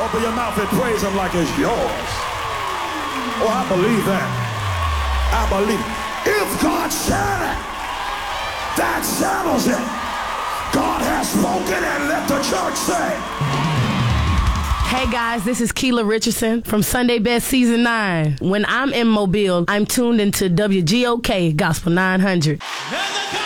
Open your mouth and praise him like it's yours. Oh, I believe that. I believe. If God said it, that settles it. God has spoken, and let the church say. Hey guys, this is Keela Richardson from Sunday Best Season 9. When I'm in Mobile, I'm tuned into WGOK Gospel 900.